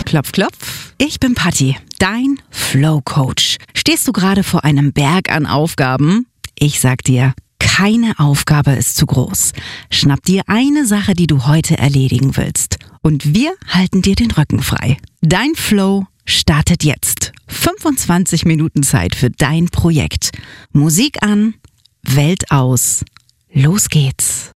Klopf, klopf. Ich bin Patti, dein Flow Coach. Stehst du gerade vor einem Berg an Aufgaben? Ich sag dir, keine Aufgabe ist zu groß. Schnapp dir eine Sache, die du heute erledigen willst. Und wir halten dir den Rücken frei. Dein Flow startet jetzt. 25 Minuten Zeit für dein Projekt. Musik an, Welt aus. Los geht's.